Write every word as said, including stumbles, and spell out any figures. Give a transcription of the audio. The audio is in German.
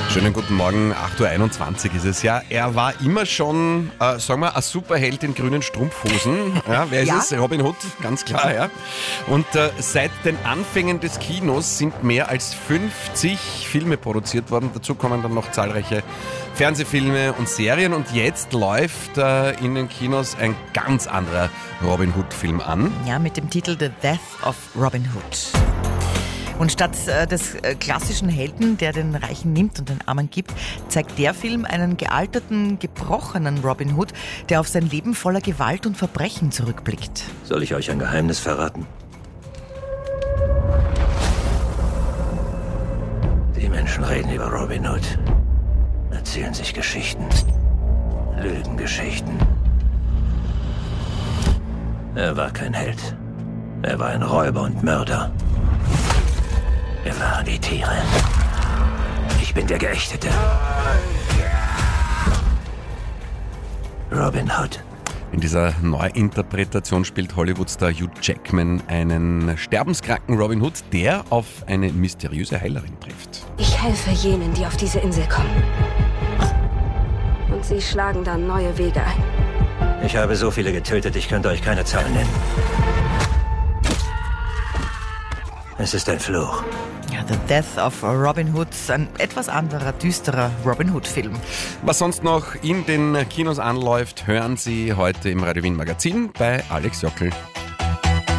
Schönen guten Morgen, acht Uhr einundzwanzig ist es ja. Er war immer schon, äh, sagen wir, ein Superheld in grünen Strumpfhosen. Ja, wer ist Ja? es? Robin Hood, ganz klar, ja. Und äh, seit den Anfängen des Kinos sind mehr als fünfzig Filme produziert worden. Dazu kommen dann noch zahlreiche Fernsehfilme und Serien. Und jetzt läuft äh, in den Kinos ein ganz anderer Robin Hood-Film an. Ja, mit dem Titel The Death of Robin Hood. Und statt äh, des äh, klassischen Helden, der den Reichen nimmt und den Armen gibt, zeigt der Film einen gealterten, gebrochenen Robin Hood, der auf sein Leben voller Gewalt und Verbrechen zurückblickt. Soll ich euch ein Geheimnis verraten? Die Menschen reden über Robin Hood, erzählen sich Geschichten, Lügengeschichten. Er war kein Held. Er war ein Räuber und Mörder. Wir waren die Tiere. Ich bin der Geächtete. Robin Hood. In dieser Neuinterpretation spielt Hollywood-Star Hugh Jackman einen sterbenskranken Robin Hood, der auf eine mysteriöse Heilerin trifft. Ich helfe jenen, die auf diese Insel kommen. Und sie schlagen dann neue Wege ein. Ich habe so viele getötet, ich könnte euch keine Zahlen nennen. Es ist ein Fluch. Ja, The Death of Robin Hood, ein etwas anderer, düsterer Robin Hood-Film. Was sonst noch in den Kinos anläuft, hören Sie heute im Radio Wien Magazin bei Alex Jockel.